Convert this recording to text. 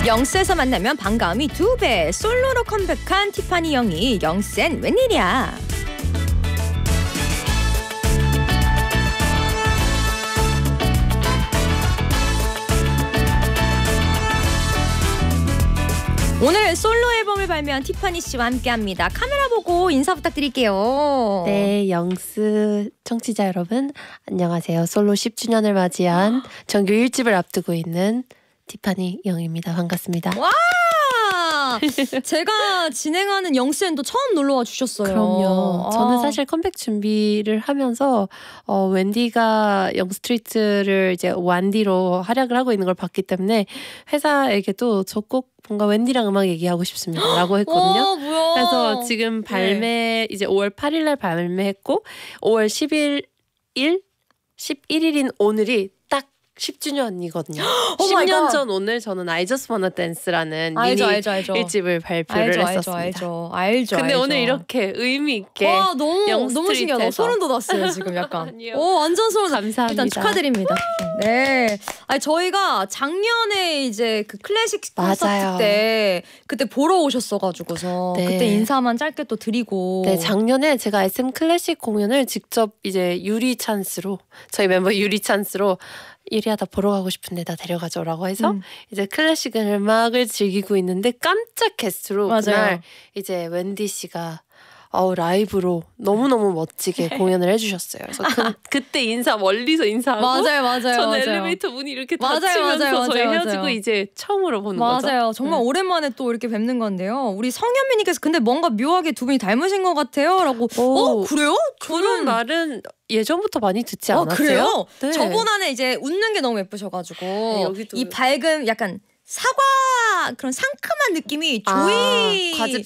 영스에서 만나면 반가움이 2배. 솔로로 컴백한 티파니 영이 영센 웬일이야. 오늘 솔로 앨범을 발매한 티파니 씨와 함께합니다. 카메라 보고 인사 부탁드릴게요. 네, 영스 청취자 여러분 안녕하세요. 솔로 10주년을 맞이한 정규 1집을 앞두고 있는 티파니 영입니다. 반갑습니다. 와! 제가 진행하는 영스엔도 처음 놀러와 주셨어요. 그럼요. 저는 사실 컴백 준비를 하면서 웬디가 영스트리트를 이제 완디로 활약을 하고 있는 걸 봤기 때문에 회사에게도 저 꼭 뭔가 웬디랑 음악 얘기하고 싶습니다 라고 했거든요. 뭐야. 그래서 지금 발매 이제 5월 8일 날 발매했고 5월 11일인 오늘이 딱 10주년이거든요. 10년 전 오늘 저는 I Just Wanna Dance라는 미니 1집을 발표를 했었습니다. 알죠. 근데 오늘 이렇게 의미 있게 와, 너무 신기하다. 소름 돋았어요 지금 약간. 완전 소름. 감사합니다. 일단 축하드립니다. 네. 아니 저희가 작년에 이제 그 클래식 콘서트 때 그때 보러 오셨어가지고서 네. 그때 인사만 짧게 또 드리고. 네, 작년에 제가 SM 클래식 공연을 직접 이제 유리 찬스로 저희 멤버 유리 찬스로 이리하다 보러 가고 싶은데 나 데려가줘라고 해서 이제 클래식 음악을 즐기고 있는데 깜짝 게스트로 그날 이제 웬디 씨가 라이브로 너무너무 멋지게 공연을 해주셨어요. 그래서 그때 멀리서 인사하고 맞아요. 저는 엘리베이터 문이 이렇게 닫히면서 저희 헤어지고 이제 처음으로 보는 거죠. 맞아요. 정말 오랜만에 또 이렇게 뵙는 건데요. 우리 성현미님께서 근데 뭔가 묘하게 두 분이 닮으신 것 같아요 라고. 그래요? 그런 말은 예전부터 많이 듣지 않았어요? 그래요? 네. 저번에 이제 웃는 게 너무 예쁘셔가지고 네, 여기도. 이 밝은 약간 사과 그런 상큼한 느낌이 조이